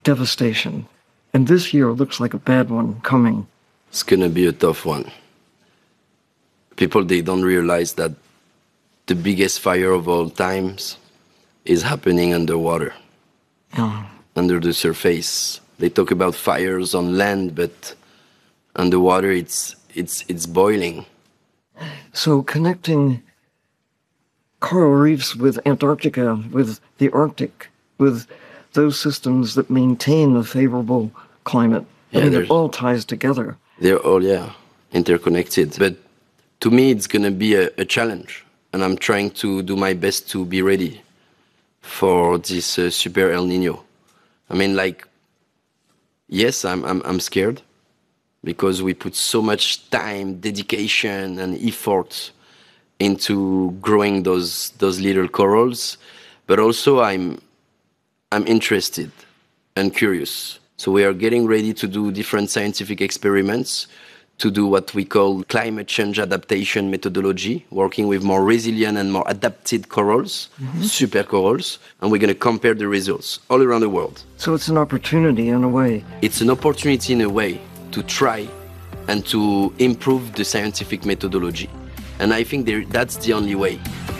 devastation. And this year looks like a bad one coming. It's going to be a tough one. People, they don't realize that the biggest fire of all times is happening underwater, under the surface. They talk about fires on land, but underwater it's boiling. So connecting coral reefs with Antarctica, with the Arctic, with those systems that maintain a favorable climate, it all ties together. They're all, interconnected. But to me, it's going to be a challenge. And I'm trying to do my best to be ready for this super El Nino. I mean, like, yes, I'm scared because we put so much time, dedication, and effort into growing those little corals, but also I'm interested and curious. So we are getting ready to do different scientific experiments to do what we call climate change adaptation methodology, working with more resilient and more adapted corals, super corals, and we're going to compare the results all around the world. So it's an opportunity in a way. It's an opportunity in a way to try and to improve the scientific methodology. And I think that's the only way.